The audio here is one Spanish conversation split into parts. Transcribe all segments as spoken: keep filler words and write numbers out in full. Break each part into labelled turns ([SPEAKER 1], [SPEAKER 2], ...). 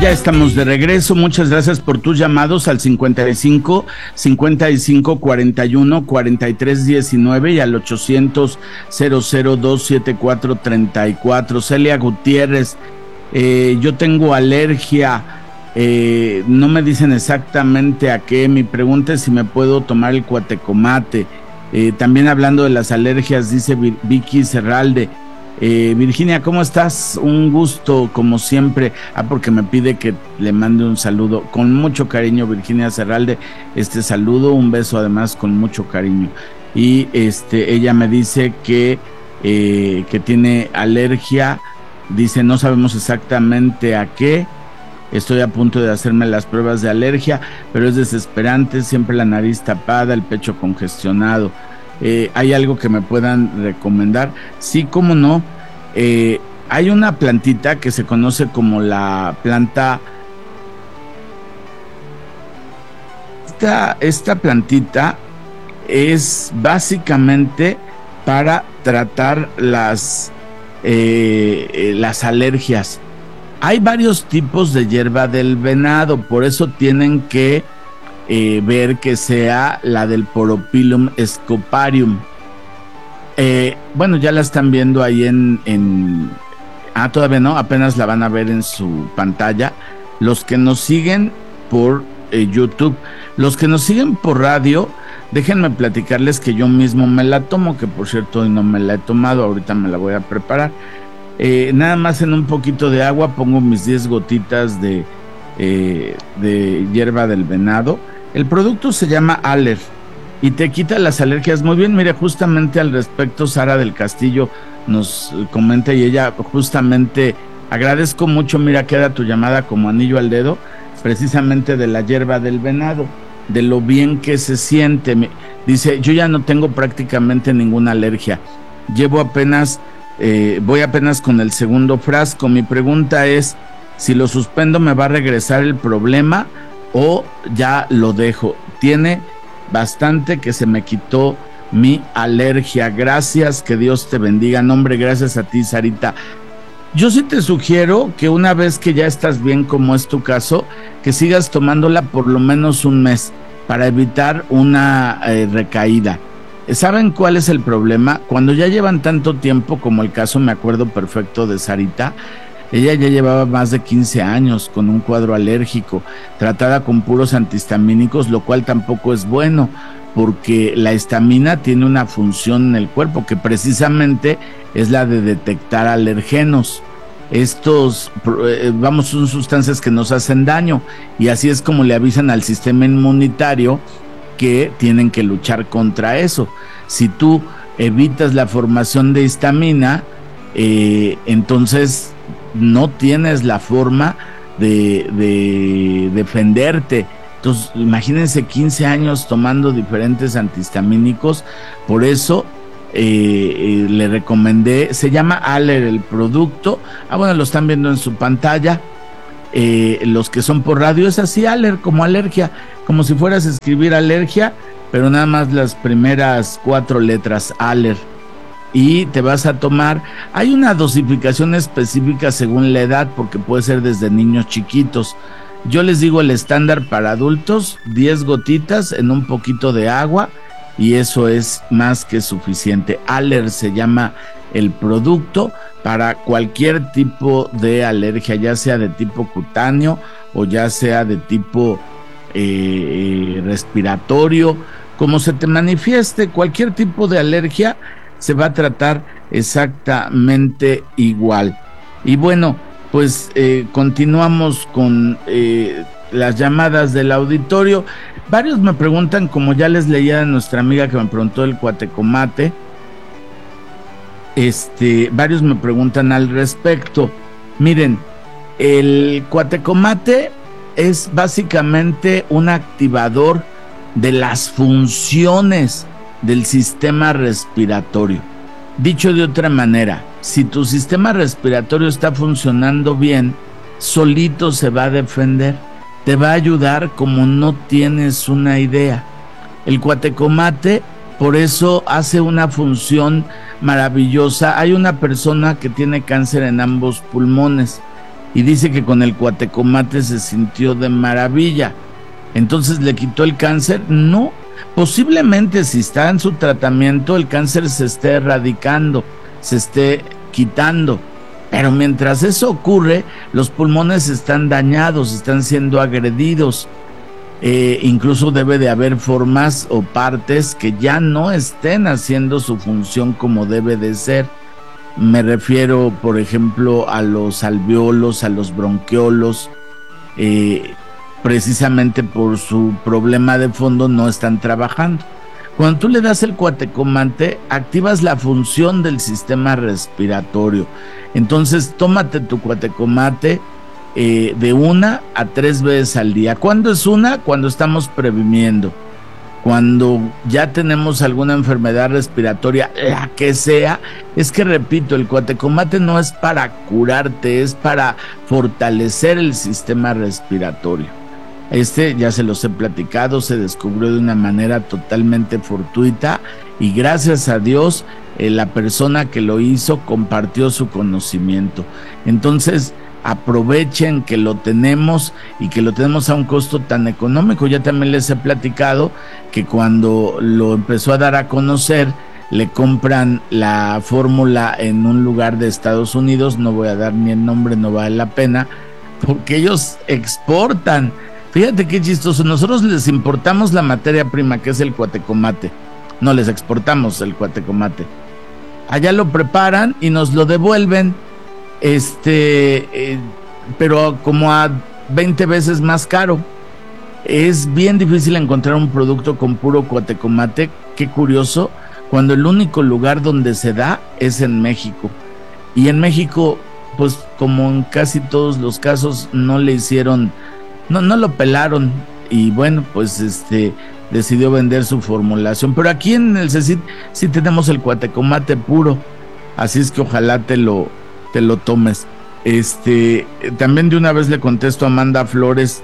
[SPEAKER 1] Ya estamos de regreso. Muchas gracias por tus llamados al cincuenta y cinco, cincuenta y cinco, cuarenta y uno, cuarenta y tres, diecinueve y al ochocientos, cero cero dos siete cuatro, treinta y cuatro. Celia Gutiérrez, eh, yo tengo alergia, eh, no me dicen exactamente a qué. Mi pregunta es si me puedo tomar el cuatecomate. Eh, también hablando de las alergias, dice Vicky Serralde. Eh, Virginia, ¿cómo estás? Un gusto, como siempre. Ah, porque me pide que le mande un saludo. Con mucho cariño, Virginia Serralde, este saludo, un beso además con mucho cariño. Y este, ella me dice que, eh, que tiene alergia, dice, no sabemos exactamente a qué. Estoy a punto de hacerme las pruebas de alergia, pero es desesperante, siempre la nariz tapada, el pecho congestionado. Eh, ¿Hay algo que me puedan recomendar? Sí, cómo no. Eh, hay una plantita que se conoce como la planta... Esta, esta plantita es básicamente para tratar las, eh, las alergias. Hay varios tipos de hierba del venado, por eso tienen que Eh, ver que sea la del Poropilum scoparium. Eh, bueno, ya la están viendo ahí en, en... Ah, todavía no, apenas la van a ver en su pantalla. Los que nos siguen por eh, YouTube, los que nos siguen por radio, déjenme platicarles que yo mismo me la tomo, que por cierto hoy no me la he tomado, ahorita me la voy a preparar. Eh, nada más en un poquito de agua pongo mis diez gotitas de, eh, de hierba del venado. El producto se llama Aller y te quita las alergias. Muy bien, mire, justamente al respecto Sara del Castillo nos comenta y ella justamente, agradezco mucho, mira, queda tu llamada como anillo al dedo, precisamente de la hierba del venado, de lo bien que se siente. Dice, yo ya no tengo prácticamente ninguna alergia, llevo apenas, eh, voy apenas con el segundo frasco. Mi pregunta es, si lo suspendo, ¿me va a regresar el problema o ya lo dejo? Tiene bastante que se me quitó mi alergia. Gracias, que Dios te bendiga. No, hombre, gracias a ti, Sarita. Yo sí te sugiero que una vez que ya estás bien, como es tu caso, que sigas tomándola por lo menos un mes para evitar una eh, recaída. ¿Saben cuál es el problema? Cuando ya llevan tanto tiempo, como el caso, me acuerdo perfecto de Sarita, ella ya llevaba más de quince años con un cuadro alérgico, tratada con puros antihistamínicos, lo cual tampoco es bueno, porque la histamina tiene una función en el cuerpo que precisamente es la de detectar alergenos. Estos, vamos, son sustancias que nos hacen daño y así es como le avisan al sistema inmunitario que tienen que luchar contra eso. Si tú evitas la formación de histamina, eh, entonces no tienes la forma de, de defenderte. Entonces, imagínense quince años tomando diferentes antihistamínicos. Por eso eh, eh, le recomendé, se llama Aller el producto. Ah, bueno, lo están viendo en su pantalla. Eh, los que son por radio, es así, Aller, como alergia, como si fueras a escribir alergia, pero nada más las primeras cuatro letras, Aller. Y te vas a tomar, hay una dosificación específica según la edad, porque puede ser desde niños chiquitos. Yo les digo el estándar para adultos, diez gotitas en un poquito de agua, y eso es más que suficiente. Aller se llama el producto para cualquier tipo de alergia, ya sea de tipo cutáneo o ya sea de tipo eh, respiratorio, como se te manifieste, cualquier tipo de alergia se va a tratar exactamente igual. Y bueno, pues eh, continuamos con eh, las llamadas del auditorio. Varios me preguntan, como ya les leía a nuestra amiga que me preguntó el cuatecomate, este, varios me preguntan al respecto. Miren, el cuatecomate es básicamente un activador de las funciones del sistema respiratorio. Dicho de otra manera, si tu sistema respiratorio está funcionando bien, solito se va a defender, te va a ayudar como no tienes una idea. El cuatecomate por eso hace una función maravillosa. Hay una persona que tiene cáncer en ambos pulmones y dice que con el cuatecomate se sintió de maravilla. Entonces, ¿le quitó el cáncer? No. Posiblemente si está en su tratamiento el cáncer se esté erradicando, se esté quitando, pero mientras eso ocurre los pulmones están dañados, están siendo agredidos, eh, incluso debe de haber formas o partes que ya no estén haciendo su función como debe de ser. Me refiero, por ejemplo, a los alveolos, a los bronquiolos, eh, precisamente por su problema de fondo no están trabajando. Cuando tú le das el cuatecomate, activas la función del sistema respiratorio. Entonces, tómate tu cuatecomate eh, de una a tres veces al día. ¿Cuándo es una? Cuando estamos previniendo. Cuando ya tenemos alguna enfermedad respiratoria, la que sea, es que repito, el cuatecomate no es para curarte, es para fortalecer el sistema respiratorio. Este, ya se los he platicado, se descubrió de una manera totalmente fortuita y gracias a Dios eh, la persona que lo hizo compartió su conocimiento. Entonces aprovechen que lo tenemos y que lo tenemos a un costo tan económico. Ya también les he platicado que cuando lo empezó a dar a conocer le compran la fórmula en un lugar de Estados Unidos, no voy a dar ni el nombre, no vale la pena, porque ellos exportan. Fíjate qué chistoso, nosotros les importamos la materia prima que es el cuatecomate, no les exportamos el cuatecomate. Allá lo preparan y nos lo devuelven, este, eh, pero como a veinte veces más caro. Es bien difícil encontrar un producto con puro cuatecomate, qué curioso, cuando el único lugar donde se da es en México. Y en México, pues como en casi todos los casos, no le hicieron... No, no lo pelaron y bueno, pues este decidió vender su formulación. Pero aquí en el CECIT sí tenemos el cuatecomate puro, así es que ojalá te lo, te lo tomes. Este, también de una vez le contesto a Amanda Flores,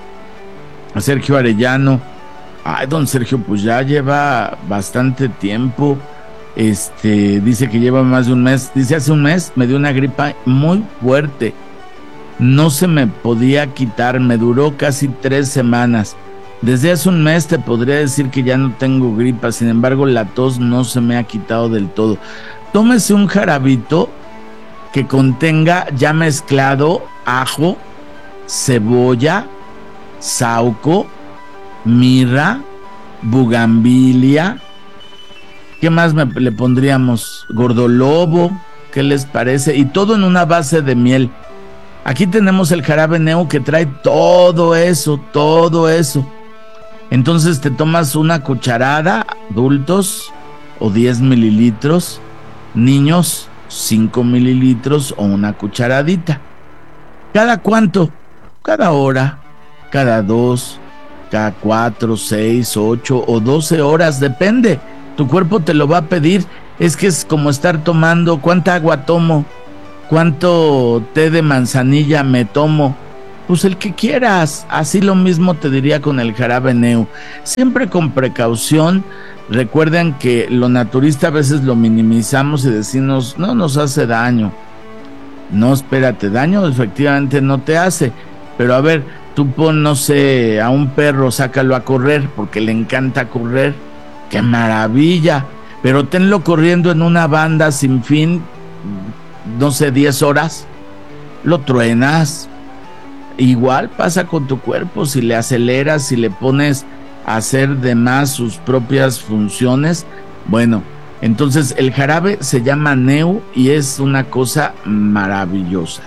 [SPEAKER 1] a Sergio Arellano. Ay, don Sergio, pues ya lleva bastante tiempo. Este, dice que lleva más de un mes. Dice, hace un mes me dio una gripa muy fuerte. No se me podía quitar, me duró casi tres semanas. Desde hace un mes te podría decir que ya no tengo gripa, sin embargo la tos no se me ha quitado del todo. Tómese un jarabito que contenga ya mezclado ajo, cebolla, sauco, mirra, bugambilia. ¿Qué más me, le pondríamos? Gordolobo, ¿qué les parece? Y todo en una base de miel. Aquí tenemos el jarabe Neu que trae todo eso, todo eso. Entonces te tomas una cucharada, adultos, o diez mililitros, niños, cinco mililitros o una cucharadita. ¿Cada cuánto? Cada hora, cada dos, cada cuatro, seis, ocho o doce horas, depende. Tu cuerpo te lo va a pedir. Es que es como estar tomando, ¿cuánta agua tomo? ¿Cuánto té de manzanilla me tomo? Pues el que quieras. Así lo mismo te diría con el jarabe Neu. Siempre con precaución. Recuerden que lo naturista a veces lo minimizamos y decimos, no nos hace daño. No, espérate, daño efectivamente no te hace. Pero a ver, tú pon, no sé, a un perro, sácalo a correr porque le encanta correr. ¡Qué maravilla! Pero tenlo corriendo en una banda sin fin, no sé, diez horas, lo truenas. Igual pasa con tu cuerpo, si le aceleras, si le pones a hacer de más sus propias funciones, bueno, entonces el jarabe se llama Neu y es una cosa maravillosa.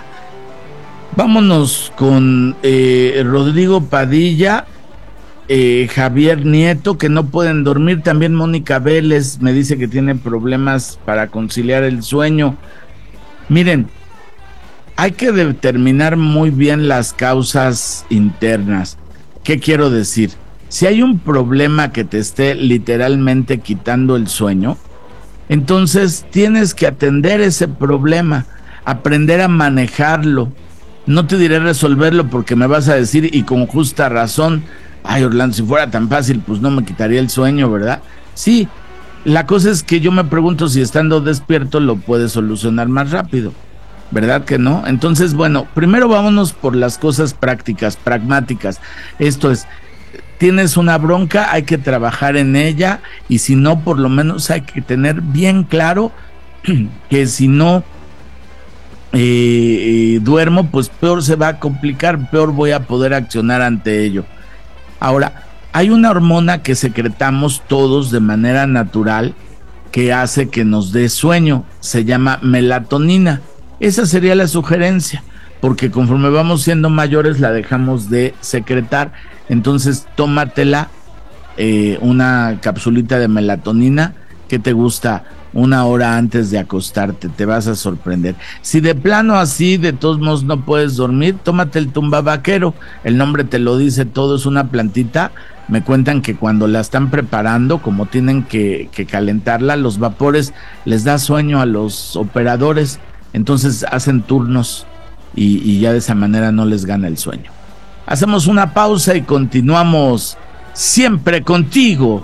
[SPEAKER 1] Vámonos con eh, Rodrigo Padilla, eh, Javier Nieto, que no pueden dormir. También Mónica Vélez me dice que tiene problemas para conciliar el sueño. Miren, hay que determinar muy bien las causas internas. ¿Qué quiero decir? Si hay un problema que te esté literalmente quitando el sueño, entonces tienes que atender ese problema, aprender a manejarlo. No te diré resolverlo porque me vas a decir, y con justa razón, ay Orlando, si fuera tan fácil, pues no me quitaría el sueño, ¿verdad? Sí, la cosa es que yo me pregunto si estando despierto lo puedes solucionar más rápido. ¿verdad que no? Entonces, bueno, primero vámonos por las cosas prácticas, pragmáticas. Esto es, tienes una bronca, hay que trabajar en ella, y si no, por lo menos hay que tener bien claro que si no eh, eh, duermo, pues peor se va a complicar, peor voy a poder accionar ante ello. Ahora, hay una hormona que secretamos todos de manera natural que hace que nos dé sueño, se llama melatonina. Esa sería la sugerencia, porque conforme vamos siendo mayores la dejamos de secretar. Entonces tómatela, eh, una capsulita de melatonina. ¿Qué te gusta? Una hora antes de acostarte, te vas a sorprender. Si de plano así, de todos modos no puedes dormir, tómate el tumbabaquero. El nombre te lo dice todo, es una plantita. Me cuentan que cuando la están preparando, como tienen que, que calentarla, los vapores les da sueño a los operadores, entonces hacen turnos y, y ya de esa manera no les gana el sueño. Hacemos una pausa y continuamos siempre contigo